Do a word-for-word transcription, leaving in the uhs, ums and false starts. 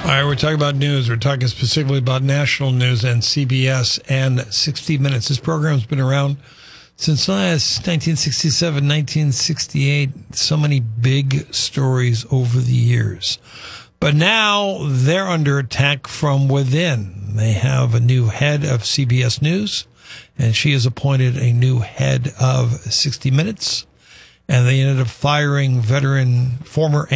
All right, we're talking about news. We're talking specifically about national news and C B S and sixty minutes. This program's been around since nineteen sixty-seven, nineteen sixty-eight. So many big stories over the years. But now they're under attack from within. They have a new head of C B S News, and she has appointed a new head of sixty minutes. And they ended up firing veteran, former